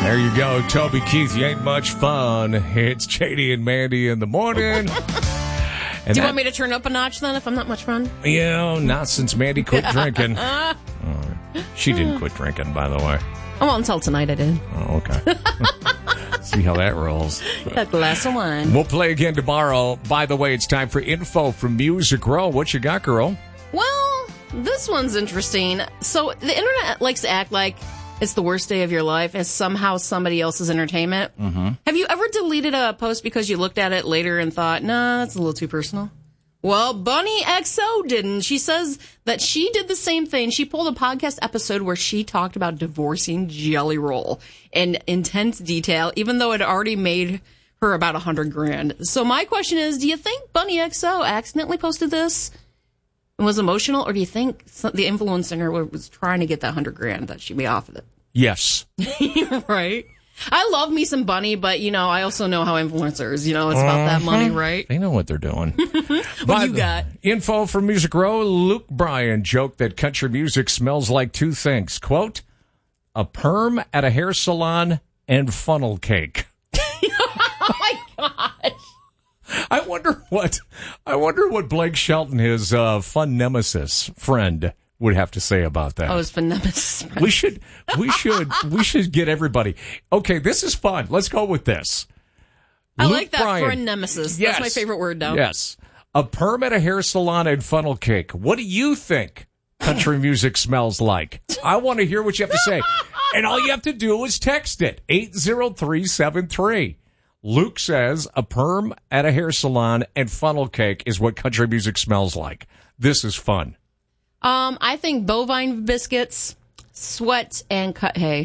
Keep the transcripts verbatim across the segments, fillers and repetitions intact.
There you go. Toby Keith, you ain't much fun. It's J D and Mandy in the morning. Do you that, want me to turn up a notch then if I'm not much fun? You know, not since Mandy quit drinking. Oh, she didn't quit drinking, by the way. Oh, well, until tonight I did. Oh, okay. See how that rolls. A glass of wine. We'll play again tomorrow. By the way, it's time for info from Music Row. What you got, girl? Well, this one's interesting. So the internet likes to act like it's the worst day of your life as somehow somebody else's entertainment. Mm-hmm. Have you ever deleted a post because you looked at it later and thought, nah, that's a little too personal? Well, Bunny X O didn't. She says that she did the same thing. She pulled a podcast episode where she talked about divorcing Jelly Roll in intense detail, even though it already made her about a hundred grand. So my question is, do you think Bunny X O accidentally posted this and was emotional, or do you think the influencer was trying to get that hundred grand that she made off of it? Yes. Right? I love me some Bunny, but, you know, I also know how influencers, you know, it's about that money, right? They know what they're doing. What you got? Info from Music Row. Luke Bryan joked that country music smells like two things. Quote, a perm at a hair salon and funnel cake. Oh, my gosh. I wonder what, I wonder what Blake Shelton, his uh, fun nemesis friend, would have to say about that. Oh, his fun nemesis friend. We should, we should, we should get everybody. Okay, this is fun. Let's go with this. I Luke like that Bryan. friend nemesis. Yes. That's my favorite word now. Yes. A perm at a hair salon and funnel cake. What do you think country music smells like? I want to hear what you have to say. And all you have to do is text it. eight zero three seven three. Luke says a perm at a hair salon and funnel cake is what country music smells like. This is fun. Um, I think bovine biscuits, sweat, and cut hay.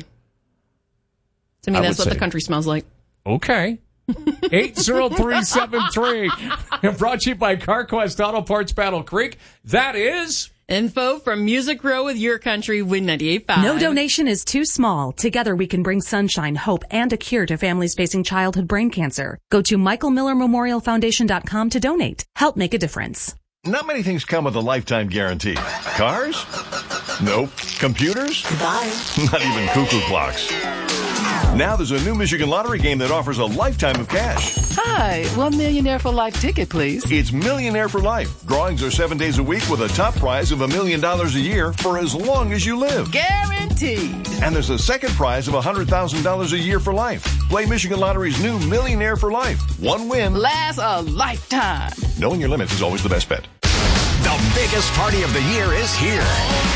To me, I that's would what say- the country smells like. Okay. eight zero three seven three. Brought to you by CarQuest Auto Parts Battle Creek. That is... Info from Music Row with Your Country with ninety-eight point five. No donation is too small. Together we can bring sunshine, hope, and a cure to families facing childhood brain cancer. Go to michael miller memorial foundation dot com to donate. Help make a difference. Not many things come with a lifetime guarantee. Cars? Nope. Computers? Goodbye. Not even cuckoo clocks. Now there's a new Michigan Lottery game that offers a lifetime of cash. Hi, one millionaire for life ticket, please. It's Millionaire for Life. Drawings are seven days a week with a top prize of a million dollars a year for as long as you live. Guaranteed. And there's a second prize of one hundred thousand dollars a year for life. Play Michigan Lottery's new Millionaire for Life. One win. Lasts a lifetime. Knowing your limits is always the best bet. The biggest party of the year is here.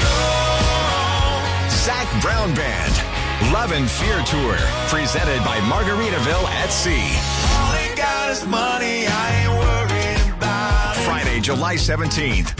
Zac Brown Band, Love and Fear Tour, presented by Margaritaville at Sea. All they got is money, I ain't worried about it. Friday, July seventeenth.